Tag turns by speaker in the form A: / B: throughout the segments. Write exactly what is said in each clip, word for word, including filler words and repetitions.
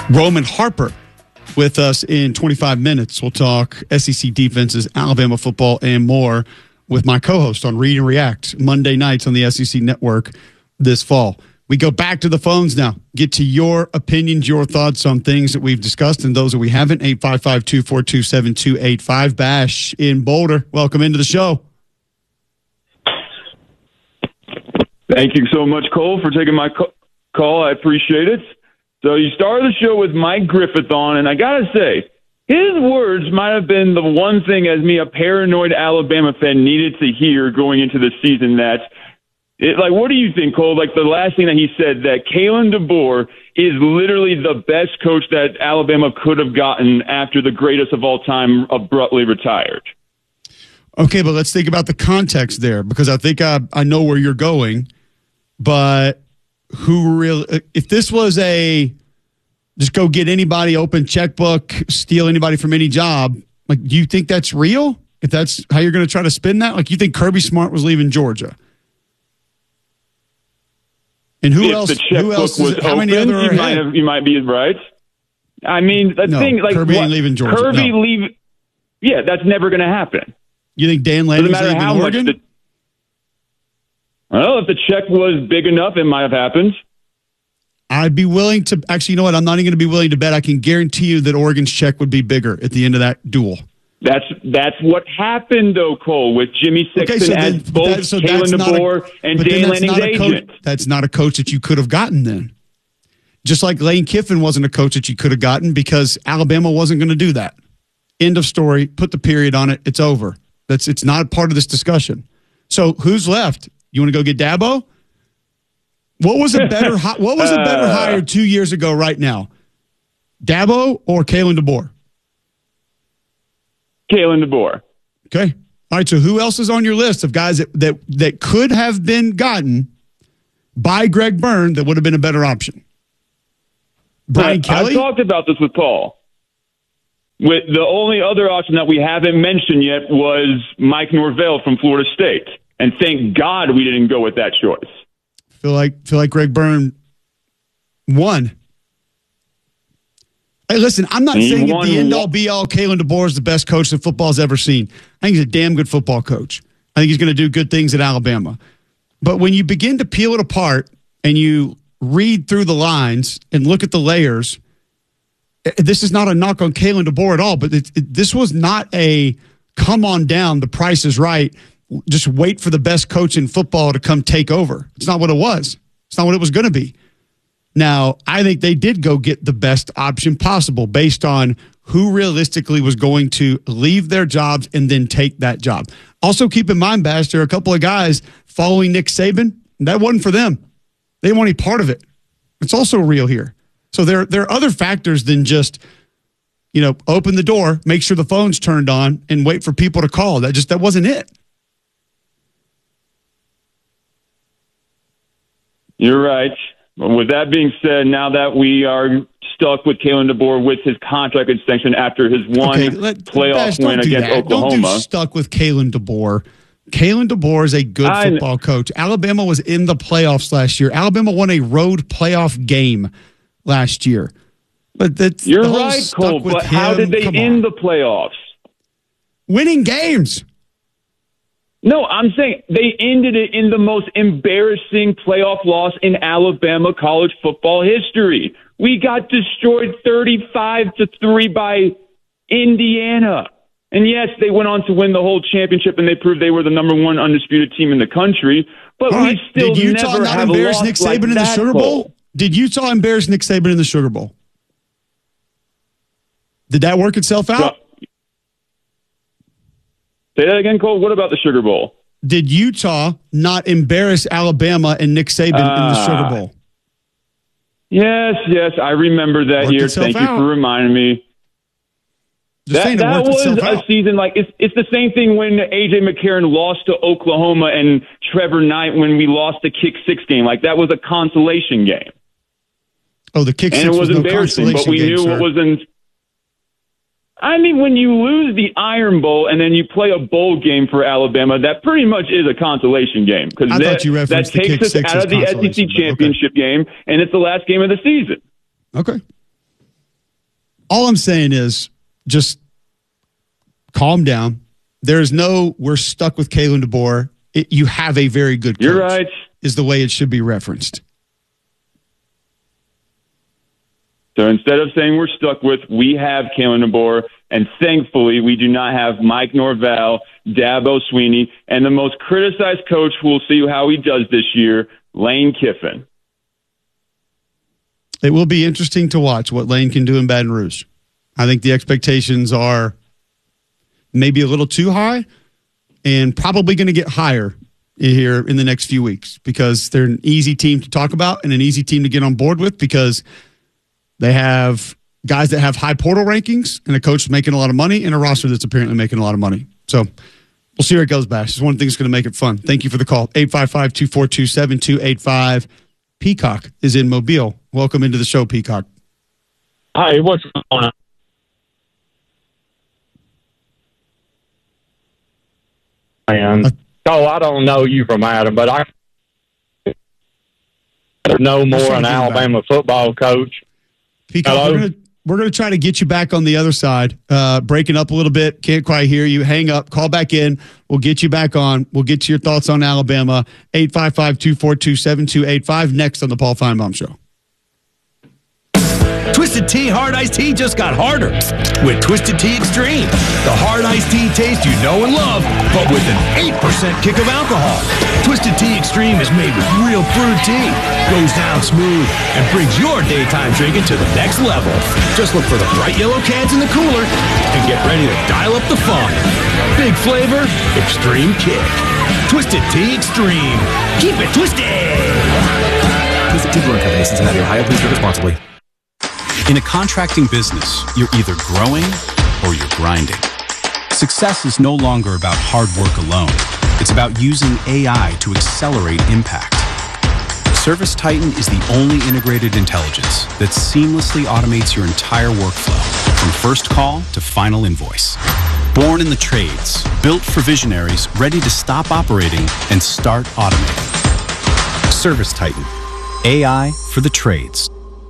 A: Roman Harper with us in twenty-five minutes. We'll talk S E C defenses, Alabama football, and more with my co-host on Read and React Monday nights on the S E C Network this fall. We go back to the phones now. Get to your opinions, your thoughts on things that we've discussed and those that we haven't. eight five five, two four two, seven two eight five. Bash in Boulder. Welcome into the show.
B: Thank you so much, Cole, for taking my call. I appreciate it. So you started the show with Mike Griffith on, and I got to say, his words might have been the one thing as me, a paranoid Alabama fan, needed to hear going into the season. That, it, like, what do you think, Cole? Like, the last thing that he said, that Kalen DeBoer is literally the best coach that Alabama could have gotten after the greatest of all time abruptly retired.
A: Okay, but let's think about the context there, because I think I, I know where you're going, but who really, if this was a just go get anybody, open checkbook, steal anybody from any job, like, do you think that's real? If that's how you're going to try to spin that? Like, you think Kirby Smart was leaving Georgia? And who
B: if
A: else?
B: the checkbook
A: Who else
B: was
A: is, how
B: open,
A: many other
B: you might, have, you might be right. I mean, the
A: no,
B: thing, like,
A: Kirby
B: what,
A: ain't leaving Georgia.
B: Kirby
A: no.
B: leave, yeah, that's never going to happen.
A: You think Dan
B: Doesn't
A: Lanning's
B: matter
A: leaving
B: how
A: Oregon?
B: much the, well, if the check was big enough, it might have happened.
A: I'd be willing to – actually, you know what? I'm not even going to be willing to bet. I can guarantee you that Oregon's check would be bigger at the end of that duel.
B: That's that's what happened, though, Cole, with Jimmy Sexton
A: okay, so
B: as
A: then,
B: both
A: that, so
B: Kalen DeBoer a, and Dan Lanning's agent.
A: Coach, that's not a coach that you could have gotten then. Just like Lane Kiffin wasn't a coach that you could have gotten because Alabama wasn't going to do that. End of story. Put the period on it. It's over. That's It's not part of this discussion. So who's left? You want to go get Dabo? What was a better What was a better
B: uh,
A: hire two years ago right now? Dabo or Kalen DeBoer?
B: Kalen DeBoer.
A: Okay. All right. So who else is on your list of guys that, that, that could have been gotten by Greg Byrne that would have been a better option? Brian
B: I,
A: Kelly?
B: I talked about this with Paul. With the only other option that we haven't mentioned yet was Mike Norvell from Florida State. And thank God we didn't go with that choice.
A: Feel like feel like Greg Byrne won. Hey, listen, I'm not
B: he
A: saying at the end
B: won.
A: all be all Kalen DeBoer is the best coach that football's ever seen. I think he's a damn good football coach. I think he's going to do good things at Alabama. But when you begin to peel it apart and you read through the lines and look at the layers, this is not a knock on Kalen DeBoer at all, but it, it, this was not a come on down, the price is right, just wait for the best coach in football to come take over. It's not what it was. It's not what it was going to be. Now, I think they did go get the best option possible based on who realistically was going to leave their jobs and then take that job. Also, keep in mind, Bash, there are a couple of guys following Nick Saban. That wasn't for them. They didn't want any part of it. It's also real here. So there, there are other factors than just, you know, open the door, make sure the phone's turned on, and wait for people to call. That just that wasn't it.
B: You're right. With that being said, now that we are stuck with Kalen DeBoer with his contract extension after his one
A: okay, let,
B: playoff
A: Bash,
B: win against
A: that.
B: Oklahoma.
A: Don't do stuck with Kalen DeBoer. Kalen DeBoer is a good
B: I
A: football coach. Alabama was in the playoffs last year. Alabama won a road playoff game last year. But that's
B: You're right, Cole, but
A: him.
B: how did they
A: Come
B: end
A: on.
B: the playoffs?
A: Winning games.
B: No, I'm saying they ended it in the most embarrassing playoff loss in Alabama college football history. We got destroyed thirty-five to three by Indiana. And yes, they went on to win the whole championship and they proved they were the number one undisputed team in the country. But
A: All right.
B: we still
A: Did Utah
B: never
A: not
B: have
A: embarrass
B: lost
A: Nick Saban
B: like
A: in the
B: that,
A: Sugar Bowl?
B: Cole.
A: Did Utah embarrass Nick Saban in the Sugar Bowl? Did that work itself out?
B: So, say that again, Cole. What about the Sugar Bowl?
A: Did Utah not embarrass Alabama and Nick Saban uh, in the Sugar Bowl?
B: Yes, yes, I remember that
A: Worked
B: year. Thank
A: out.
B: you for reminding me.
A: Just
B: That, that was a season like it's it's the same thing when A J McCarron lost to Oklahoma and Trevor Knight when we lost the kick six game. Like that was a consolation game.
A: Oh, the kick
B: and
A: six
B: it was,
A: was
B: embarrassing,
A: no
B: but we
A: game,
B: knew
A: sir.
B: it wasn't. I mean, when you lose the Iron Bowl and then you play a bowl game for Alabama, that pretty much is a consolation game because
A: I
B: that,
A: thought you
B: that
A: referenced the
B: takes
A: kick
B: us
A: six
B: out
A: as
B: of the S E C
A: consolation, but okay.
B: championship game, and it's the last game of the season.
A: Okay. All I'm saying is just calm down. There's no, we're stuck with Kalen DeBoer. It, you have a very good coach.
B: You're right.
A: Is the way it should be referenced.
B: So instead of saying we're stuck with, we have Kalen DeBoer, and thankfully we do not have Mike Norvell, Dabo Sweeney, and the most criticized coach who will see how he does this year, Lane Kiffin.
A: It will be interesting to watch what Lane can do in Baton Rouge. I think the expectations are maybe a little too high and probably going to get higher here in the next few weeks because they're an easy team to talk about and an easy team to get on board with because they have guys that have high portal rankings and a coach that's making a lot of money and a roster that's apparently making a lot of money. So we'll see where it goes, Bash. It's one thing that's going to make it fun. Thank you for the call. eight five five, two four two, seven two eight five. Peacock is in Mobile. Welcome into the show, Peacock.
C: Hi, what's going on? And uh, oh, I don't know you from Adam, but I know more an Alabama football coach.
A: Peacock, Hello? we're gonna we're gonna try to get you back on the other side. Uh, breaking up a little bit, can't quite hear you. Hang up, call back in. We'll get you back on. We'll get to your thoughts on Alabama. eight five five, two four two, seven two eight five. Next on the Paul Feinbaum Show.
D: Twisted Tea Hard Iced Tea just got harder with Twisted Tea Extreme. The hard iced tea taste you know and love, but with an eight percent kick of alcohol. Twisted Tea Extreme is made with real brewed tea, goes down smooth, and brings your daytime drinking to the next level. Just look for the bright yellow cans in the cooler and get ready to dial up the fun. Big flavor, extreme kick. Twisted Tea Extreme. Keep it twisted!
E: Twisted Tea Brewing Company, Cincinnati, Ohio. Please drink responsibly. In a contracting business, you're either growing or you're grinding. Success is no longer about hard work alone. It's about using A I to accelerate impact. ServiceTitan is the only integrated intelligence that seamlessly automates your entire workflow, from first call to final invoice. Born in the trades, built for visionaries ready to stop operating and start automating. ServiceTitan, A I for the trades.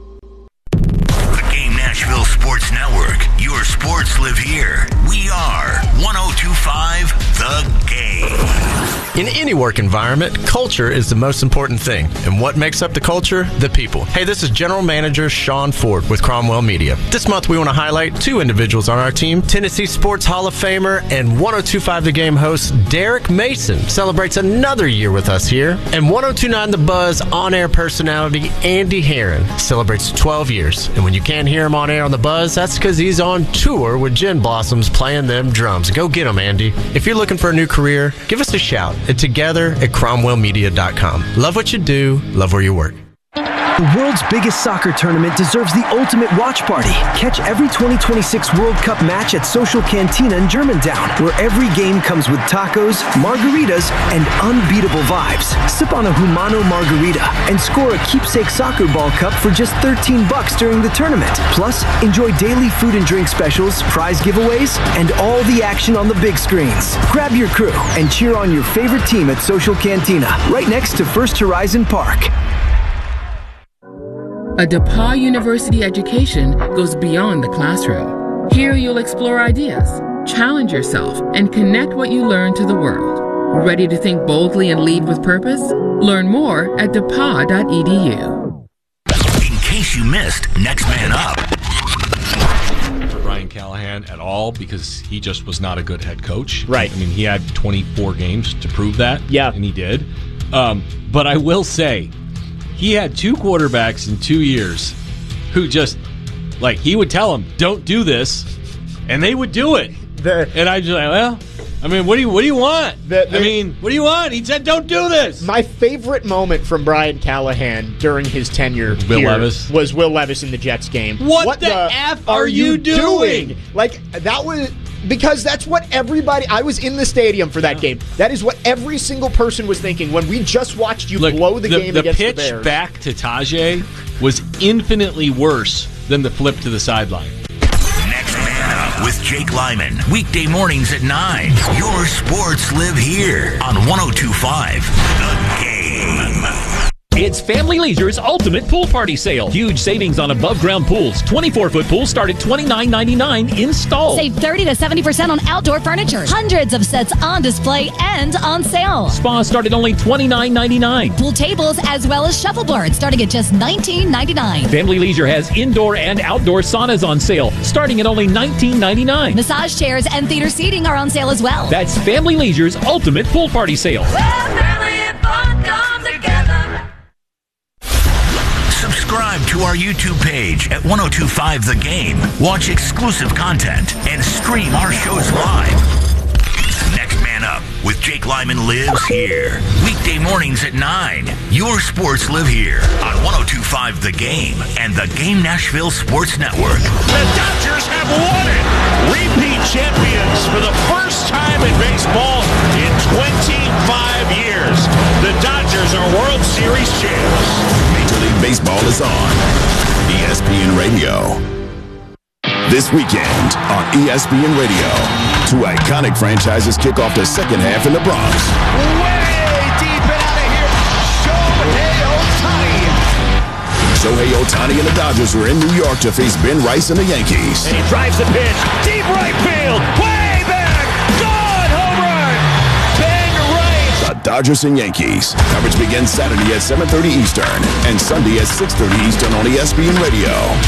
F: Nashville Sports Network. Your sports live here. We are one oh two point five The Game.
G: In any work environment, culture is the most important thing. And what makes up the culture? The people. Hey, this is General Manager Sean Ford with Cromwell Media. This month we want to highlight two individuals on our team. Tennessee Sports Hall of Famer and one oh two point five The Game host Derek Mason celebrates another year with us here. And one oh two point nine The Buzz on-air personality Andy Herron celebrates twelve years. And when you can't hear him on air on The Buzz, that's because he's on tour with Gin Blossoms playing them drums. Go get him, Andy. If you're looking for a new career, give us a shout at together at cromwell media dot com. Love what you do, love where you work.
H: The world's biggest soccer tournament deserves the ultimate watch party. Catch every twenty twenty-six World Cup match at Social Cantina in Germantown, where every game comes with tacos, margaritas, and unbeatable vibes. Sip on a Humano margarita and score a keepsake soccer ball cup for just thirteen bucks during the tournament. Plus, enjoy daily food and drink specials, prize giveaways, and all the action on the big screens. Grab your crew and cheer on your favorite team at Social Cantina, right next to First Horizon Park.
I: A DePauw University education goes beyond the classroom. Here you'll explore ideas, challenge yourself, and connect what you learn to the world. Ready to think boldly and lead with purpose? Learn more at d e p a w dot e d u.
F: In case you missed Next Man Up.
J: For Brian Callahan at all, because he just was not a good head coach.
K: Right.
J: I mean, he had twenty-four games to prove that.
K: Yeah.
J: And he did. Um, but I will say, he had two quarterbacks in two years who just, like, he would tell them, don't do this, and they would do it. The, and I just like, well, I mean, what do you what do you want? The, the, I mean, what do you want? He said, don't do this.
K: My favorite moment from Brian Callahan during his tenure
J: Will
K: here
J: Levis.
K: was Will Levis in the Jets game.
J: What, what the, the F are you doing? doing?
K: Like, that was... Because that's what everybody... I was in the stadium for that yeah. game. That is what every single person was thinking when we just watched you
J: Look,
K: blow the,
J: the
K: game
J: the
K: against the
J: Bears. The pitch
K: back
J: to Tajay was infinitely worse than the flip to the sideline.
F: Next Man Up with Jake Lyman. Weekday mornings at nine. Your sports live here on one oh two point five The Game.
L: It's Family Leisure's ultimate pool party sale. Huge savings on above-ground pools. twenty-four foot pools start at twenty-nine ninety-nine installed.
M: Save thirty to seventy percent on outdoor furniture. Hundreds of sets on display and on sale.
L: Spas start at only twenty-nine ninety-nine.
M: Pool tables as well as shuffleboards starting at just nineteen ninety-nine.
L: Family Leisure has indoor and outdoor saunas on sale starting at only nineteen ninety-nine.
M: Massage chairs and theater seating are on sale as well.
L: That's Family Leisure's ultimate pool party sale.
F: Subscribe to our YouTube page at ten twenty-five The Game. Watch exclusive content and stream our shows live. Next Man Up with Jake Lyman lives here. Weekday mornings at nine. Your sports live here on ten twenty-five The Game and the Game Nashville Sports Network.
N: The Dodgers have won it. Repeat champions for the first time in baseball in twenty-five years. The Dodgers are World Series champs.
O: Major League Baseball is on E S P N Radio. This weekend on E S P N Radio, two iconic franchises kick off the second half in the Bronx.
N: Way deep and out of here, Shohei Ohtani.
O: Shohei Ohtani and the Dodgers are in New York to face Ben Rice and the Yankees.
N: And he drives the pitch, deep right field, way back, gone, home run. Ben Rice.
O: The Dodgers and Yankees. Coverage begins Saturday at seven thirty Eastern and Sunday at six thirty Eastern on E S P N Radio.